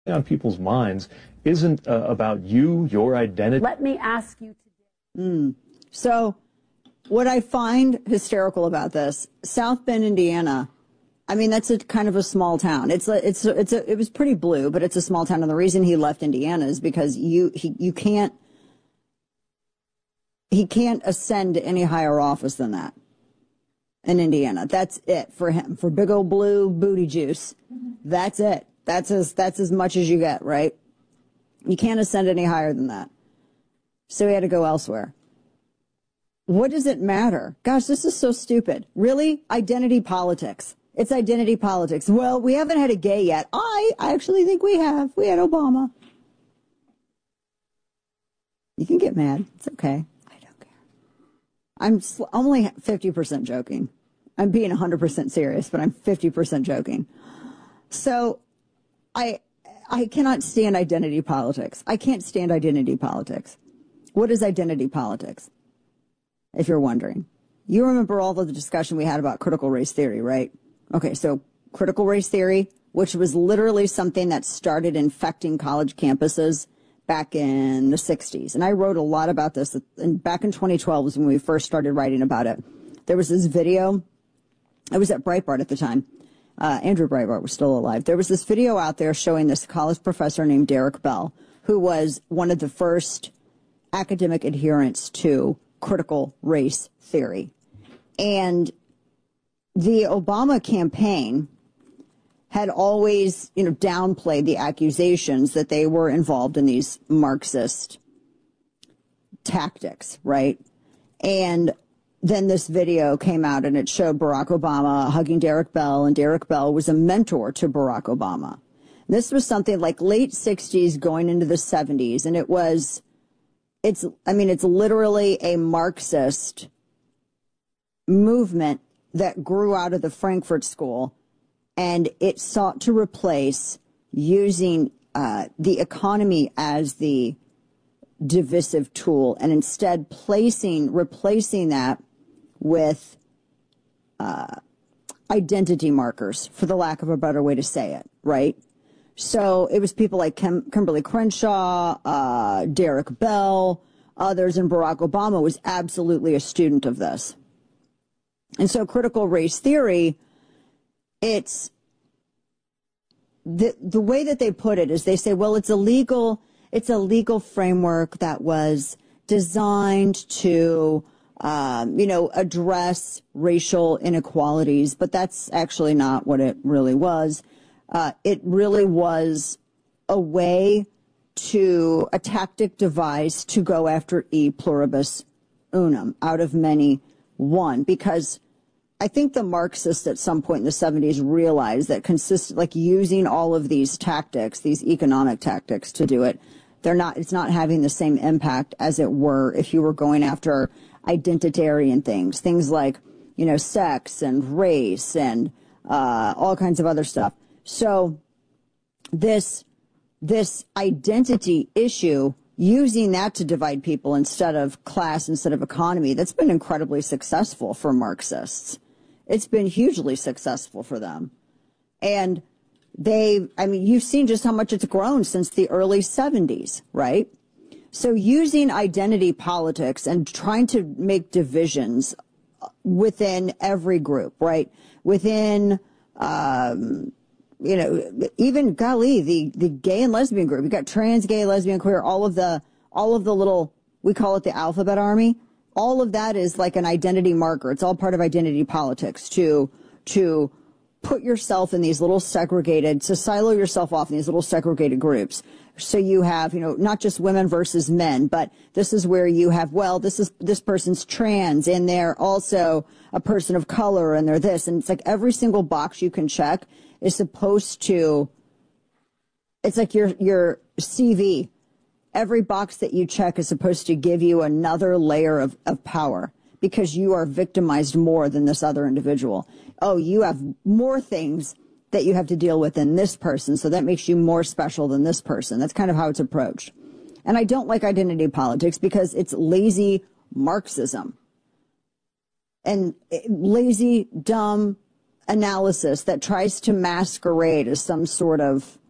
on people's minds isn't about you, your identity. Let me ask you today. So what I find hysterical about this, South Bend, Indiana, I mean, that's a kind of a small town. It was pretty blue, but it's a small town. And the reason he left Indiana is because he can't ascend to any higher office than that in Indiana. That's it for him. For big old blue booty juice. That's it. That's as much as you get, right? You can't ascend any higher than that. So he had to go elsewhere. What does it matter? Gosh, this is so stupid. Really? Identity politics. It's identity politics. Well, we haven't had a gay yet. I actually think we have. We had Obama. You can get mad. It's okay. I don't care. I'm only 50% joking. I'm being 100% serious, but I'm 50% joking. So I cannot stand identity politics. I can't stand identity politics. What is identity politics? If you're wondering. You remember all of the discussion we had about critical race theory, right? Okay, so critical race theory, which was literally something that started infecting college campuses back in the 60s. And I wrote a lot about this. And back in 2012 was when we first started writing about it. There was this video. I was at Breitbart at the time. Andrew Breitbart was still alive. There was this video out there showing this college professor named Derek Bell, who was one of the first academic adherents to critical race theory. And the Obama campaign had always, downplayed the accusations that they were involved in these Marxist tactics, right? And then this video came out and it showed Barack Obama hugging Derek Bell, and Derek Bell was a mentor to Barack Obama. This was something like late 60s going into the 70s, and it's literally a Marxist movement that grew out of the Frankfurt School, and it sought to replace using the economy as the divisive tool, and instead replacing that with identity markers, for the lack of a better way to say it, right? So it was people like Kimberly Crenshaw, Derek Bell, others, and Barack Obama was absolutely a student of this. And so critical race theory, it's the way that they put it is they say, well, it's a legal framework that was designed to, address racial inequalities, but that's actually not what it really was. It really was a tactic devised to go after e pluribus unum, out of many one, because I think the Marxists at some point in the 70s realized that using all of these tactics, these economic tactics to do it, it's not having the same impact as it were if you were going after identitarian things like, sex and race and all kinds of other stuff. So this identity issue, using that to divide people instead of class, instead of economy, that's been incredibly successful for Marxists. It's been hugely successful for them. And you've seen just how much it's grown since the early 70s, right? So using identity politics and trying to make divisions within every group, right? Within, even the gay and lesbian group. You've got trans, gay, lesbian, queer, all of the little, we call it the alphabet army. All of that is like an identity marker. It's all part of identity politics to put yourself in these little to silo yourself off in these little segregated groups. So you have, not just women versus men, but this is where you have, this person's trans and they're also a person of color and they're this. And it's like every single box you can check is supposed to, it's like your CV. Every box that you check is supposed to give you another layer of power because you are victimized more than this other individual. Oh, you have more things that you have to deal with than this person, so that makes you more special than this person. That's kind of how it's approached. And I don't like identity politics because it's lazy Marxism and lazy, dumb analysis that tries to masquerade as some sort of